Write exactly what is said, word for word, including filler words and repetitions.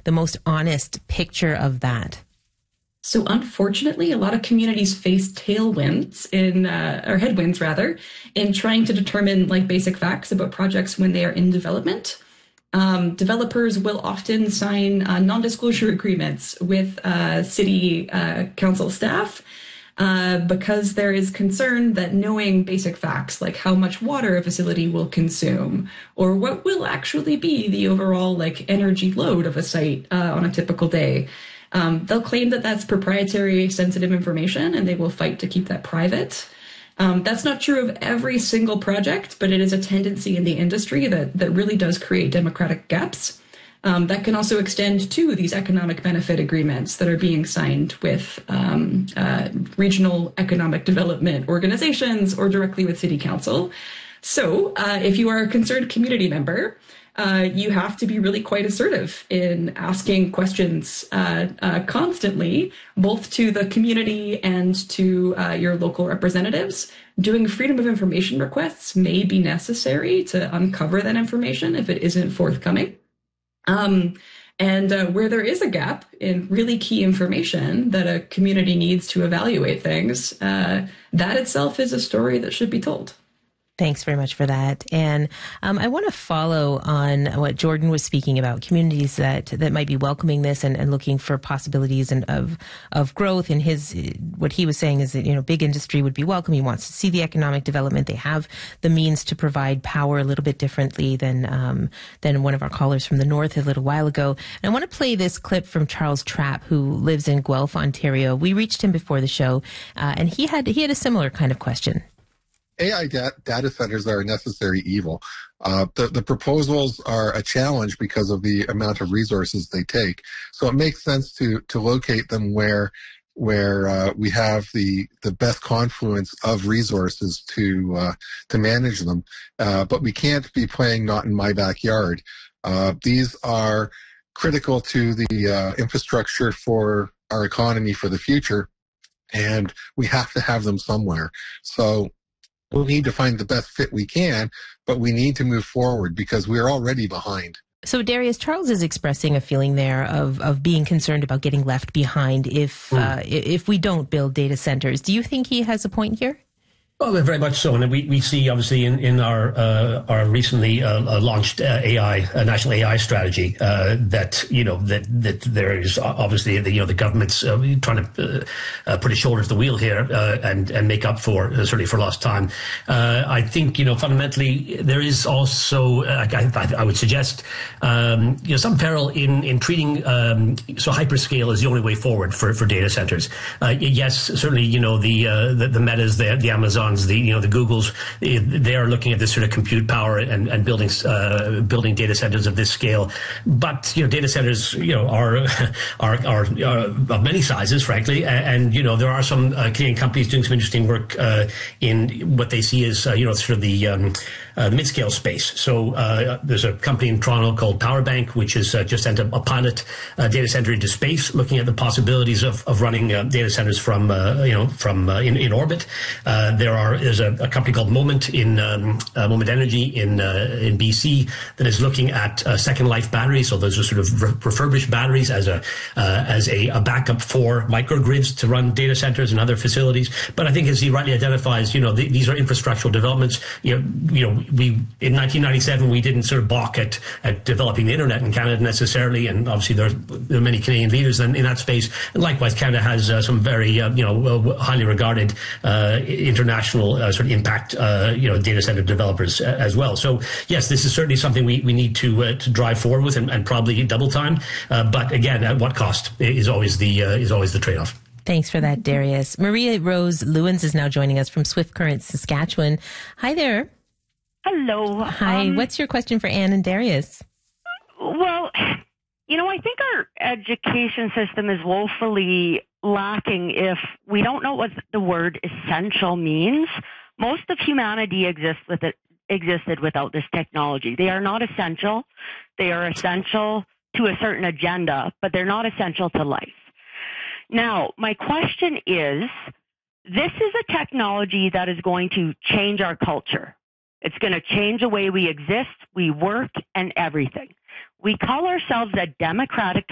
the most honest picture of that? So unfortunately, a lot of communities face tailwinds in, uh, or headwinds rather, in trying to determine like basic facts about projects when they are in development. Um, developers will often sign uh, non-disclosure agreements with uh, city uh, council staff uh, because there is concern that knowing basic facts like how much water a facility will consume or what will actually be the overall like energy load of a site uh, on a typical day. Um, they'll claim that that's proprietary sensitive information and they will fight to keep that private. Um, that's not true of every single project, but it is a tendency in the industry that, that really does create democratic gaps. Um, that can also extend to these economic benefit agreements that are being signed with um, uh, regional economic development organizations or directly with city council. So uh, if you are a concerned community member, Uh, you have to be really quite assertive in asking questions uh, uh, constantly, both to the community and to uh, your local representatives. Doing freedom of information requests may be necessary to uncover that information if it isn't forthcoming. Um, and uh, where there is a gap in really key information that a community needs to evaluate things, uh, that itself is a story that should be told. Thanks very much for that. And um, I want to follow on what Jordan was speaking about, communities that, that might be welcoming this and, and looking for possibilities and of of growth. And his what he was saying is that, you know, big industry would be welcome. He wants to see the economic development. They have the means to provide power a little bit differently than um, than one of our callers from the north a little while ago. And I want to play this clip from Charles Trapp, who lives in Guelph, Ontario. We reached him before the show, uh, and he had he had a similar kind of question. A I da- data centers are a necessary evil. Uh, the, the proposals are a challenge because of the amount of resources they take. So it makes sense to to locate them where where uh, we have the the best confluence of resources to uh, to manage them. Uh, but we can't be playing not in my backyard. Uh, these are critical to the uh, infrastructure for our economy for the future, and we have to have them somewhere. So we need to find the best fit we can, but we need to move forward because we're already behind. So, Darius, Charles is expressing a feeling there of, of being concerned about getting left behind if mm. uh, if we don't build data centers. Do you think he has a point here? Well, very much so, and we, we see obviously in in our uh, our recently uh, launched uh, A I uh, national A I strategy uh, that you know that that there is obviously the, you know the government's uh, trying to uh, uh, put a shoulder to the wheel here uh, and and make up for uh, certainly for lost time. Uh, I think you know fundamentally there is also uh, I, I would suggest um, you know some peril in in treating um, so hyperscale is the only way forward for for data centers. Uh, yes, certainly you know the uh, the, the Metas, the the Amazon. The you know the Googles, they are looking at this sort of compute power and, and building uh, building data centers of this scale. But you know data centers you know are are are, are of many sizes, frankly, and, and you know there are some uh, Canadian companies doing some interesting work uh, in what they see as uh, you know sort of the um, uh, mid-scale space. So uh, there's a company in Toronto called PowerBank, which has uh, just sent a, a pilot uh, data center into space, looking at the possibilities of of running uh, data centers from uh, you know from uh, in, in orbit. Uh, there are There's a, a company called Moment in um, uh, Moment Energy in uh, in B C that is looking at uh, second life batteries. So those are sort of re- refurbished batteries as a uh, as a, a backup for microgrids to run data centers and other facilities. But I think, as he rightly identifies, you know the, these are infrastructural developments. You know, you know, we in nineteen ninety-seven we didn't sort of balk at at developing the internet in Canada necessarily, and obviously there are, there are many Canadian leaders in, in that space. And likewise, Canada has uh, some very uh, you know highly regarded uh, international Uh, sort of impact, uh, you know, data center developers uh, as well. So yes, this is certainly something we, we need to uh, to drive forward with and, and probably double time. Uh, but again, at what cost is always the uh, is always the trade-off. Thanks for that, Darius. Maria Rose Lewins is now joining us from Swift Current, Saskatchewan. Hi there. Hello. Hi. Um, What's your question for Anne and Darius? Well, you know, I think our education system is woefully lacking if we don't know what the word essential means. Most of humanity exists with it, existed without this technology. They are not essential. They are essential to a certain agenda, but they're not essential to life. Now, my question is, this is a technology that is going to change our culture. It's going to change the way we exist, we work, and everything. We call ourselves a democratic